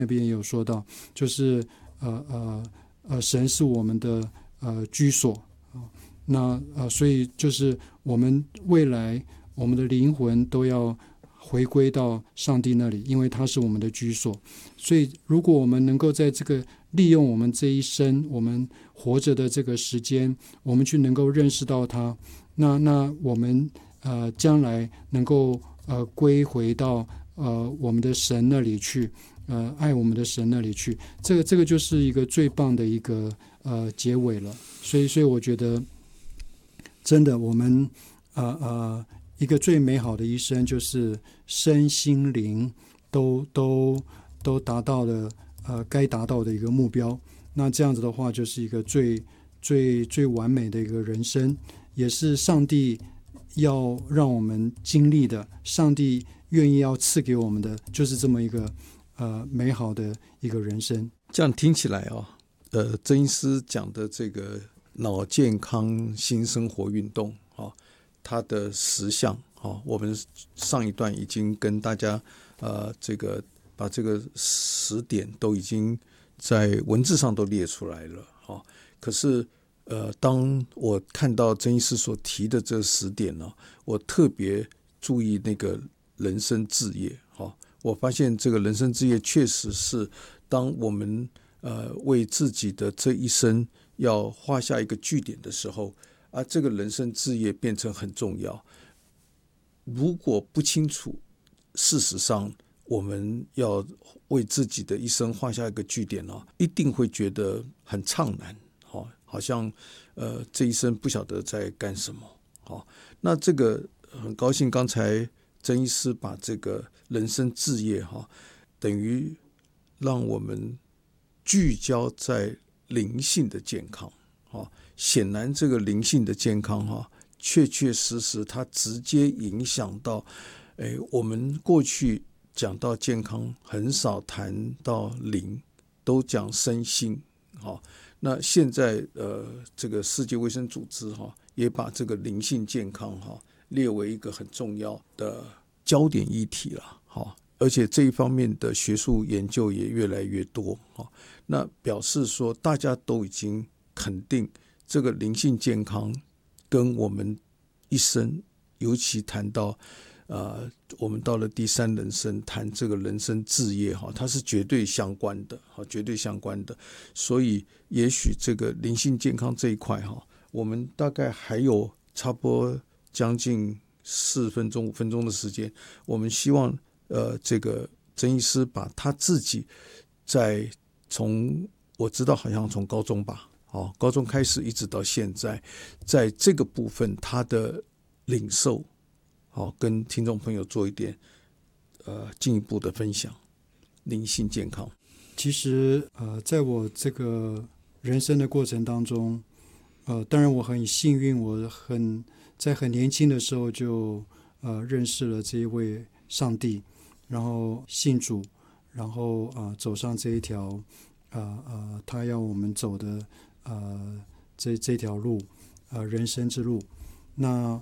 那边也有说到，就是神是我们的居所。那所以就是我们未来我们的灵魂都要回归到上帝那里，因为他是我们的居所。所以如果我们能够在这个利用我们这一生我们活着的这个时间，我们去能够认识到他，那我们将来能够归回到我们的神那里去，爱我们的神那里去，这个就是一个最棒的一个结尾了。所以我觉得真的我们一个最美好的一生就是身心灵都达到了该达到的一个目标。那这样子的话就是一个最完美的一个人生，也是上帝要让我们经历的，上帝愿意要赐给我们的，就是这么一个美好的一个人生。 这样听起来曾医师讲的这个脑健康新生活运动它的10项我们上一段已经跟大家把这个10点都已经在文字上都列出来了可是当我看到曾医师所提的这10点呢，我特别注意那个人生志业我发现这个人生志业确实是当我们为自己的这一生要画下一个句点的时候这个人生志业变成很重要。如果不清楚，事实上我们要为自己的一生画下一个句点一定会觉得很怅然好像这一生不晓得在干什么那这个很高兴刚才曾医师把这个人生志业等于让我们聚焦在灵性的健康显然这个灵性的健康确确实实它直接影响到我们过去讲到健康很少谈到灵，都讲身心那现在这个世界卫生组织也把这个灵性健康列为一个很重要的焦点议题了而且这一方面的学术研究也越来越多那表示说大家都已经肯定这个灵性健康跟我们一生，尤其谈到我们到了第3人生谈这个人生志业它是绝对相关的绝对相关的。所以也许这个灵性健康这一块我们大概还有差不多将近4分钟5分钟的时间，我们希望这个曾医师把他自己从我知道好像从高中吧高中开始一直到现在，在这个部分他的领受跟听众朋友做一点进一步的分享。灵性健康其实在我这个人生的过程当中当然我很幸运，我在很年轻的时候就认识了这一位上帝，然后信主，然后走上这一条他要我们走的这条路人生之路。那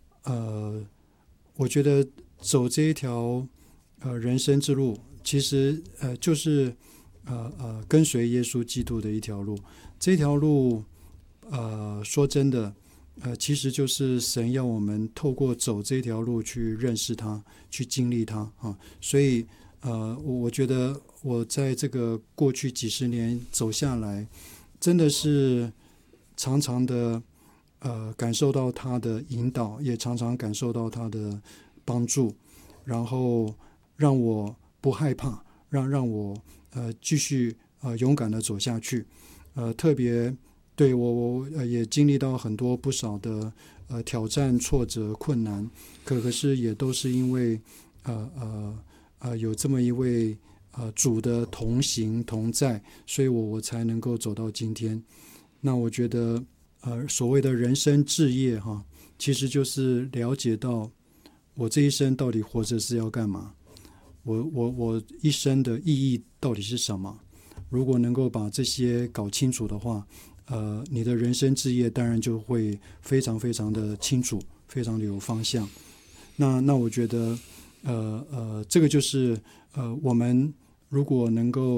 我觉得走这一条人生之路其实就是跟随耶稣基督的一条路。这条路说真的其实就是神要我们透过走这条路去认识他，去经历他所以我觉得我在这个过去几十年走下来，真的是常常的感受到他的引导，也常常感受到他的帮助，然后让我不害怕，让我继续勇敢的走下去。特别对我也经历到很多不少的挑战、挫折、困难，可是也都是因为有这么一位主的同行同在，所以我才能够走到今天。那我觉得所谓的人生志业其实就是了解到我这一生到底活着是要干嘛，我一生的意义到底是什么。如果能够把这些搞清楚的话，你的人生志业当然就会非常非常的清楚，非常的有方向。那我觉得这个就是我们如果能够